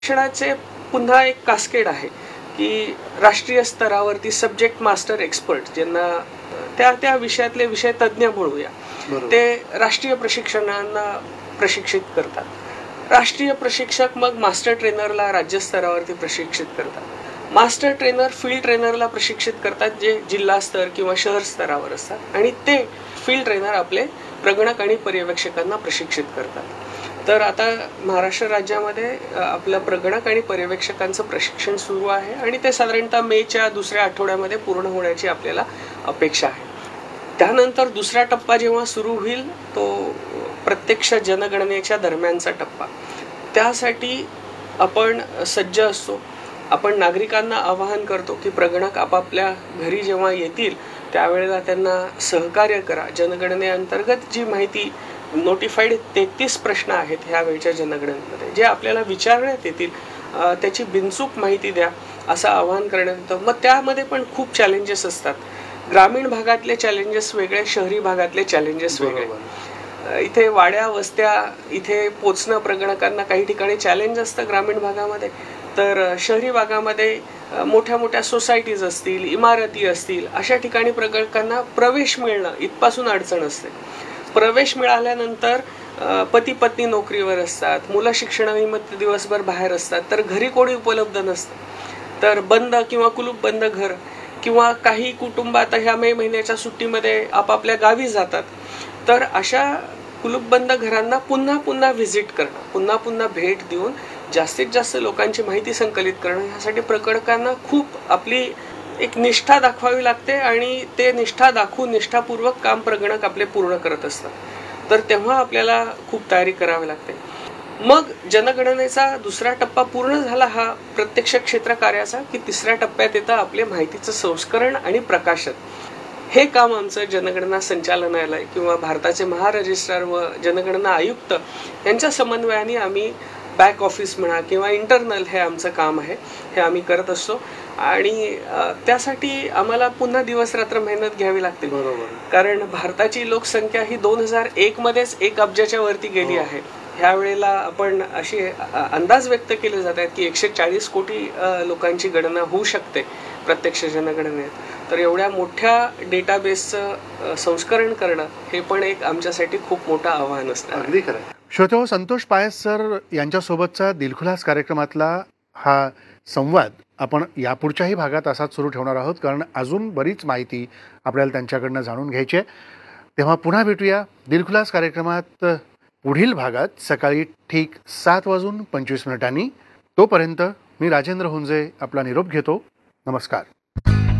शिक्षणाचे पुन्हा एक कास्केड आहे की राष्ट्रीय स्तरावरती सब्जेक्ट मास्टर एक्सपर्ट ज्यांना त्या त्या विषयातले विषय तज्ज्ञ म्हणूया, ते राष्ट्रीय प्रशिक्षणांना प्रशिक्षित करतात. राष्ट्रीय प्रशिक्षक मग मास्टर ट्रेनरला राज्य स्तरावरती प्रशिक्षित करतात. मास्टर ट्रेनर फील्ड ट्रेनरला प्रशिक्षित करतात जे जिल्हा स्तर किंवा शहर स्तरावर असतात आणि ते फील्ड ट्रेनर आपले प्रगणक आणि पर्यवेक्षकांना प्रशिक्षित करतात. तर आता महाराष्ट्र राज्यामध्ये आपलं प्रगणक आणि पर्यवेक्षकांचं प्रशिक्षण सुरू आहे आणि ते साधारणतः मेच्या दुसऱ्या आठवड्यामध्ये पूर्ण होण्याची आपल्याला अपेक्षा आहे. त्यानंतर दुसरा टप्पा जेव्हा सुरू होईल तो प्रत्यक्ष जनगणनेच्या दरम्यानचा टप्पा. त्यासाठी आपण सज्ज असतो. आपण नागरिकांना आवाहन करतो की प्रगणक आपापल्या घरी जेव्हा येतील त्यावेळेला त्यांना सहकार्य करा. जनगणनेअंतर्गत जी माहिती नोटिफाईड 33 प्रश्न आहेत ह्या वेळच्या जनगणनेमध्ये जे आपल्याला विचारण्यात येतील त्याची बिनचूक माहिती द्या असं आवाहन करण्यात येतं. मग त्यामध्ये पण खूप चॅलेंजेस असतात. ग्रामीण भागातले चॅलेंजेस वेगळे, शहरी भागातले चॅलेंजेस वेगळे. इथे वाड्या वस्त्या इथे पोचणं प्रगणकांना काही ठिकाणी चॅलेंज असतं ग्रामीण भागामध्ये, तर शहरी भागामध्ये मोठ्या मोठ्या सोसायटीज असतील, इमारती असतील, अशा ठिकाणी प्रगणकांना प्रवेश मिळणं इथपासून अडचण असते. प्रवेश मिळाल्यानंतर पती पत्नी नोकरीवर असतात, मुलं शिक्षणानिमित्त दिवसभर बाहेर असतात, तर घरी कोणी उपलब्ध नसतं. तर बंद किंवा कुलूप बंद घर किंवा काही कुटुंब आता ह्या मे महिन्याच्या सुट्टीमध्ये आपापल्या गावी जातात. तर अशा कुलूपबंद घरांना पुन्हा पुन्हा व्हिजिट करणं, पुन्हा पुन्हा भेट देऊन जास्तीत जास्त लोकांची माहिती संकलित करणं ह्यासाठी प्रगणकांना खूप आपली एक निष्ठा दाखवावी लागते आणि ते निष्ठा दाखवून निष्ठापूर्वक काम प्रगणक आपले पूर्ण करत असतात. तर तेव्हा आपल्याला खूप तयारी करावी लागते. मग जनगणनेचा दुसरा टप्पा पूर्ण झाला हा प्रत्यक्ष क्षेत्र कार्याचा की तिसऱ्या टप्प्यात येतं आपले माहितीचं संस्करण आणि प्रकाशन. हे काम आमचं जनगणना संचालनालय किंवा भारताचे महारजिस्ट्रार व जनगणना आयुक्त यांच्या समन्वयाने आम्ही बॅक ऑफिस म्हणा किंवा इंटरनल हे आमचं काम आहे, हे आम्ही करत असतो आणि त्यासाठी आम्हाला पुन्हा दिवस रात्र मेहनत घ्यावी लागते. बरोबर. कारण भारताची लोकसंख्या ही 2001 मध्येच 1 अब्जाच्या वरती गेली आहे. ह्या वेळेला आपण अशी अंदाज व्यक्त केले जात आहेत की 140 कोटी लोकांची गणना होऊ शकते प्रत्यक्ष जनगणनेत. तर एवढ्या मोठ्या डेटाबेसचं संस्करण करणं हे पण एक आमच्यासाठी खूप मोठं आव्हान असतं. अगदी खरं. श्रोतो, संतोष पायस सर यांच्यासोबतचा दिलखुलास कार्यक्रमातला हा संवाद आपण यापुढच्याही भागात असाच सुरू ठेवणार आहोत, कारण अजून बरीच माहिती आपल्याला त्यांच्याकडनं जाणून घ्यायची आहे. तेव्हा पुन्हा भेटूया दिलखुलास कार्यक्रमात पुढील भागात सकाळी ठीक 7:25 तोपर्यंत मी राजेंद्र हुंजे आपला निरोप घेतो. नमस्कार.